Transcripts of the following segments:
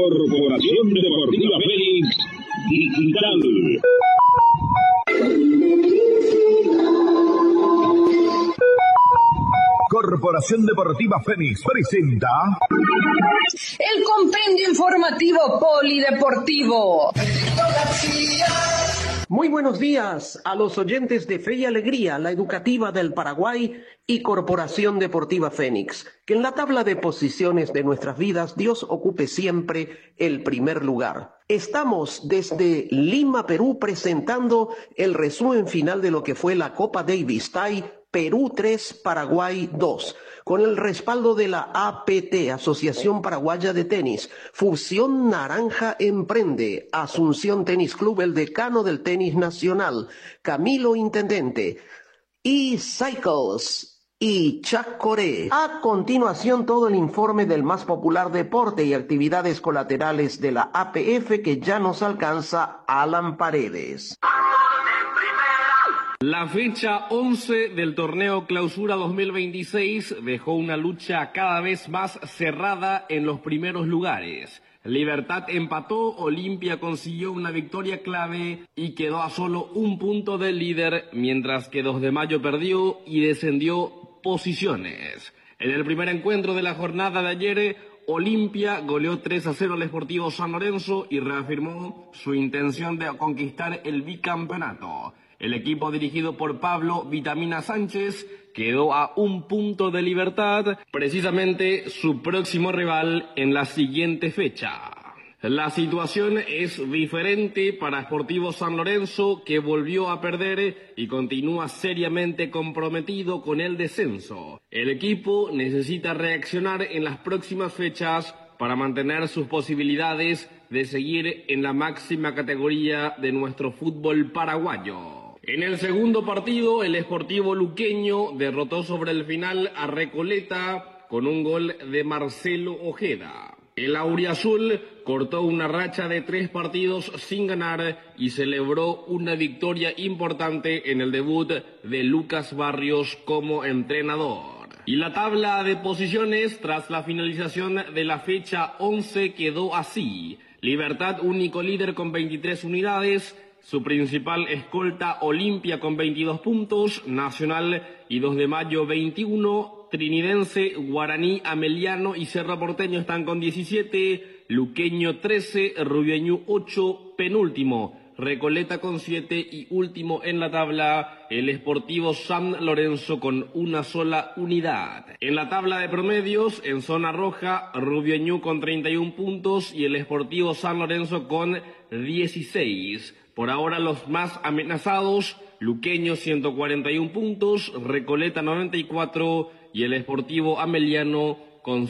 Corporación Deportiva Fénix Digital. Corporación Deportiva Fénix presenta el compendio informativo polideportivo. Muy buenos días a los oyentes de Fe y Alegría, la educativa del Paraguay y Corporación Deportiva Fénix. Que en la tabla de posiciones de nuestras vidas Dios ocupe siempre el primer lugar. Estamos desde Lima, Perú, presentando el resumen final de lo que fue la Copa Davis TAI Perú 3, Paraguay 2, con el respaldo de la APT, Asociación Paraguaya de Tenis, Fusión Naranja Emprende, Asunción Tenis Club, el decano del tenis nacional, Camilo Intendente, eCycles y Chuck Coré. A continuación, todo el informe del más popular deporte y actividades colaterales de la APF que ya nos alcanza Alan Paredes. La fecha 11 del torneo Clausura 2026 dejó una lucha cada vez más cerrada en los primeros lugares. Libertad empató, Olimpia consiguió una victoria clave y quedó a solo un punto del líder, mientras que 2 de Mayo perdió y descendió posiciones. En el primer encuentro de la jornada de ayer, Olimpia goleó 3-0 al Sportivo San Lorenzo y reafirmó su intención de conquistar el bicampeonato. El equipo dirigido por Pablo Vitamina Sánchez quedó a un punto de Libertad, precisamente su próximo rival en la siguiente fecha. La situación es diferente para Sportivo San Lorenzo, que volvió a perder y continúa seriamente comprometido con el descenso. El equipo necesita reaccionar en las próximas fechas para mantener sus posibilidades de seguir en la máxima categoría de nuestro fútbol paraguayo. En el segundo partido, el Sportivo Luqueño derrotó sobre el final a Recoleta con un gol de Marcelo Ojeda. El auriazul cortó una racha de 3 partidos sin ganar y celebró una victoria importante en el debut de Lucas Barrios como entrenador. Y la tabla de posiciones tras la finalización de la fecha 11 quedó así. Libertad, único líder con 23 unidades. Su principal escolta, Olimpia, con 22 puntos, Nacional y 2 de Mayo 21, Trinidense, Guaraní, Ameliano y Cerro Porteño están con 17, Luqueño 13, Rubieñú 8, penúltimo, Recoleta con 7 y último en la tabla, el Sportivo San Lorenzo con una sola unidad. En la tabla de promedios, en zona roja, Rubieñú con 31 puntos y el Sportivo San Lorenzo con 16. Por ahora los más amenazados, Luqueño 141 puntos, Recoleta 94 y el Sportivo Ameliano con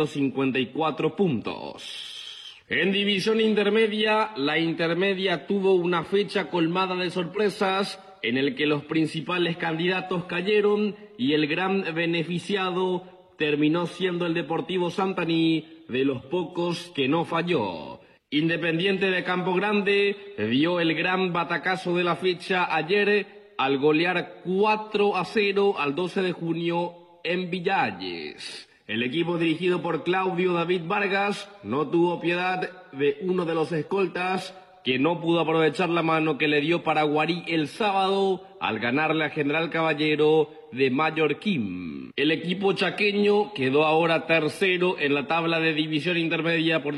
154 puntos. En división intermedia, la intermedia tuvo una fecha colmada de sorpresas en el que los principales candidatos cayeron y el gran beneficiado terminó siendo el Deportivo Santaní, de los pocos que no falló. Independiente de Campo Grande dio el gran batacazo de la fecha ayer al golear 4-0 al 12 de junio en Villalles. El equipo dirigido por Claudio David Vargas no tuvo piedad de uno de los escoltas, que no pudo aprovechar la mano que le dio Paraguarí el sábado al ganarle a General Caballero de Mallorquín. El equipo chaqueño quedó ahora tercero en la tabla de división intermedia por